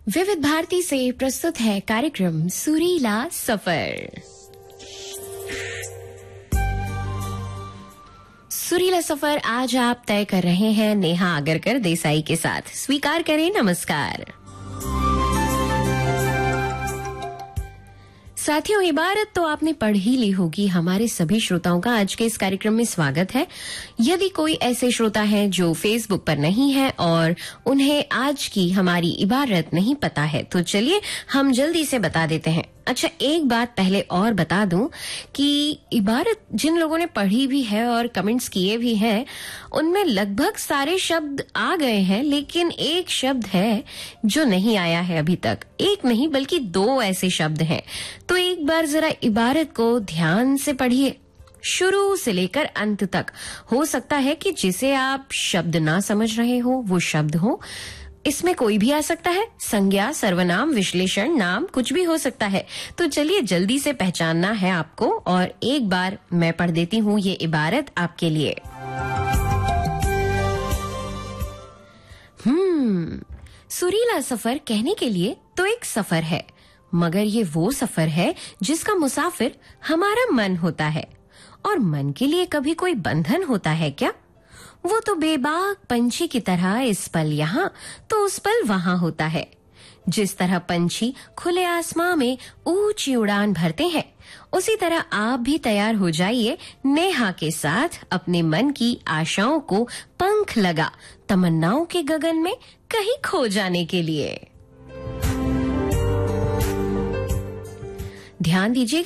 विविध भारती से प्रस्तुत है कार्यक्रम सुरीला सफर। सुरीला सफर आज आप तय कर रहे हैं नेहा आगरकर देसाई के साथ। स्वीकार करें नमस्कार। साथियों, इबारत तो आपने पढ़ ही ली होगी। हमारे सभी श्रोताओं का आज के इस कार्यक्रम में स्वागत है। यदि कोई ऐसे श्रोता हैं जो फेसबुक पर नहीं है और उन्हें आज की हमारी इबारत नहीं पता है, तो चलिए हम जल्दी से बता देते हैं। अच्छा, एक बात पहले और बता दूं कि इबारत जिन लोगों ने पढ़ी भी है और कमेंट्स किए भी हैं, उनमें लगभग सारे शब्द आ गए हैं, लेकिन एक शब्द है जो नहीं आया है अभी तक। एक नहीं बल्कि दो ऐसे शब्द हैं। तो एक बार जरा इबारत को ध्यान से पढ़िए, शुरू से लेकर अंत तक। हो सकता है कि जिसे आप शब्द ना समझ रहे हो वो शब्द हो। इसमें कोई भी आ सकता है, संज्ञा, सर्वनाम, विश्लेषण, नाम, कुछ भी हो सकता है। तो चलिए जल्दी से पहचानना है आपको, और एक बार मैं पढ़ देती हूँ ये इबारत आपके लिए। सुरीला सफर कहने के लिए तो एक सफर है, मगर ये वो सफर है जिसका मुसाफिर हमारा मन होता है। और मन के लिए कभी कोई बंधन होता है क्या? वो तो बेबाक पंछी की तरह इस पल यहाँ तो उस पल वहां होता है। जिस तरह पंछी खुले आसमां में ऊंची उड़ान भरते हैं, उसी तरह आप भी तैयार हो जाइए नेहा के साथ अपने मन की आशाओं को पंख लगा तमन्नाओं के गगन में कहीं खो जाने के लिए। ध्यान दीजिएगा।